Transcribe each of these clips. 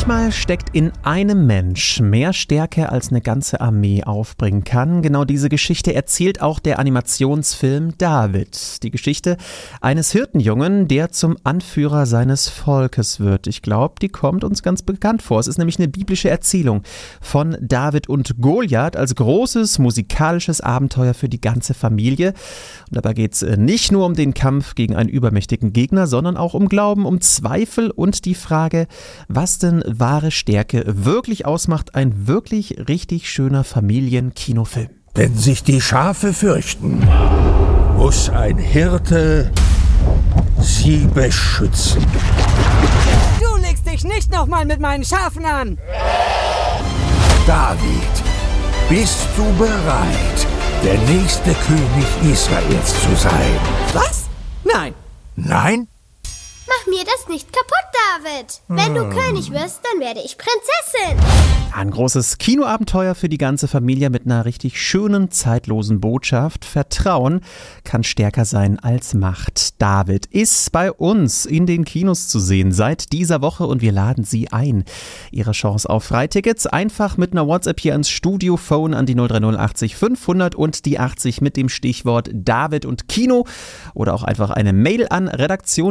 Manchmal steckt in einem Mensch mehr Stärke, als eine ganze Armee aufbringen kann. Genau diese Geschichte erzählt auch der Animationsfilm David. Die Geschichte eines Hirtenjungen, der zum Anführer seines Volkes wird. Ich glaube, die kommt uns ganz bekannt vor. Es ist nämlich eine biblische Erzählung von David und Goliath als großes musikalisches Abenteuer für die ganze Familie. Und dabei geht es nicht nur um den Kampf gegen einen übermächtigen Gegner, sondern auch um Glauben, um Zweifel und die Frage, was denn wahre Stärke wirklich ausmacht. Ein wirklich richtig schöner Familienkinofilm. Wenn sich die Schafe fürchten, muss ein Hirte sie beschützen. Du legst dich nicht nochmal mit meinen Schafen an! David, bist du bereit, der nächste König Israels zu sein? Was? Nein! Nein? Mach mir das nicht kaputt, David. Wenn du König wirst, dann werde ich Prinzessin. Ein großes Kinoabenteuer für die ganze Familie mit einer richtig schönen, zeitlosen Botschaft. Vertrauen kann stärker sein als Macht. David ist bei uns in den Kinos zu sehen seit dieser Woche und wir laden Sie ein. Ihre Chance auf Freitickets einfach mit einer WhatsApp hier ans Studiophone an die 030 80 500 und die 80 mit dem Stichwort David und Kino oder auch einfach eine Mail an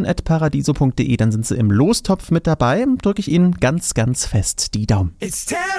redaktion@paradiso.de, dann sind Sie im Lostopf mit dabei. Drücke ich Ihnen ganz, ganz fest die Daumen.